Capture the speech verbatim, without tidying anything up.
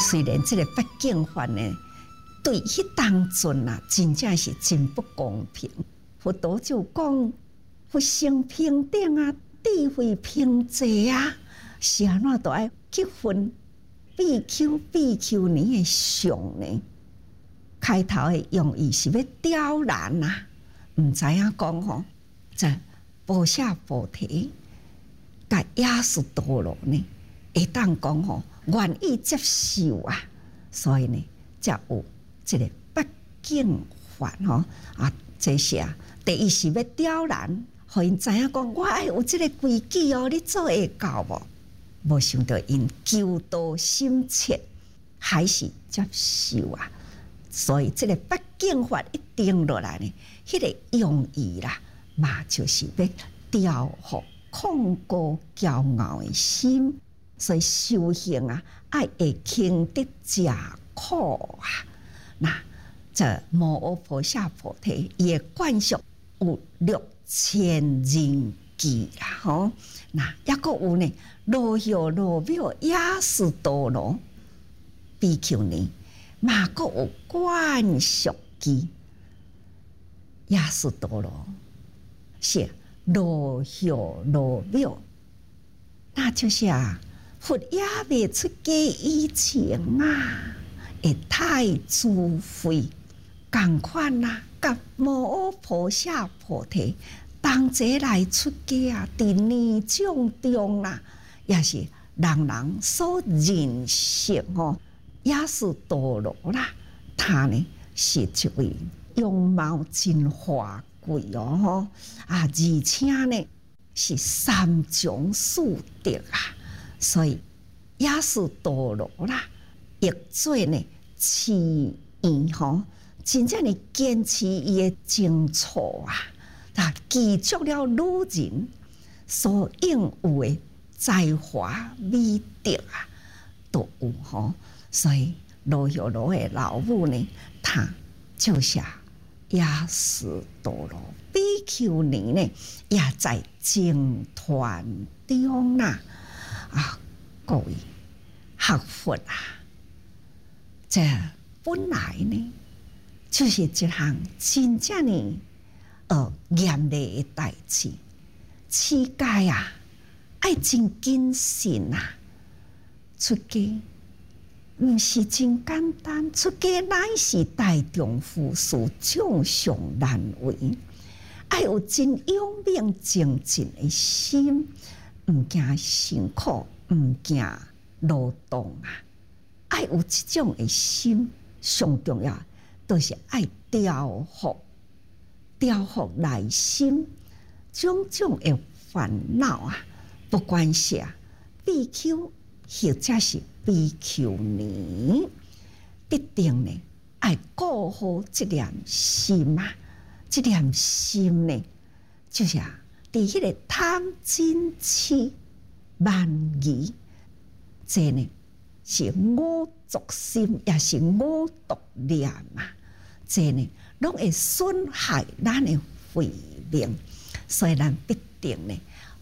虽然这个八敬法呢，对迄当阵啊，真正是真不公平。佛陀就讲，佛性平等啊，智慧平济啊，是安怎都爱去分比丘比丘尼的相呢？开头的用意是要刁难啊，唔知影讲吼，在菩萨菩提甲耶稣多罗呢，会当讲吼，愿意接受啊，所以呢，才有这个八敬法吼啊，这些啊，第一是要刁难，互因知影讲，我爱有这个规矩哦，你做会到无？无想到因求道心切，还是接受啊。所以这个八敬法一定落来呢，迄、那个用意啦，嘛就是要调伏控告骄傲的心。所以修行啊，爱会轻得吃苦啊。那这摩诃菩萨菩提也灌输有六千人计啦，吼。那抑个有呢，罗药罗庙耶输多罗比丘尼。嘛，阁有灌输机，耶输多罗是罗药罗庙，那就是啊，佛也未出家以前啊，会太智慧，共款啊，甲摩诃菩萨菩提同齐来出家啊，伫年长中啊，也是人人所认识哦。耶输多罗啦，他呢是一位容貌真华贵哦，啊，而且呢是三种四德啊，所以耶输多罗啦，亦做呢持愿吼，真正的坚持伊的精错啊，啊，记住了女人所应有的才华美德啊，都有吼。所以罗药罗的老母呢，他就是耶输多罗比丘尼呢，也在僧团中啦啊，各位学佛啊，这本来呢就是一项真正的呃严厉的代志，世界啊爱真谨慎啊，出家。毋是真简单，出家乃是大丈夫事，掌上难为。爱有真勇猛精进的心，毋惊辛苦，毋惊劳动啊！爱有这种的心，上重要都是爱调伏、调伏内心种种的烦恼啊！不管是啊，比丘或者是比丘尼，必定呢爱顾好这念心啊！这念心呢，就是啊，伫迄个贪嗔痴慢疑，这呢是五浊心，也是五毒念啊！这呢，拢会损害咱的慧命，所以咱必定呢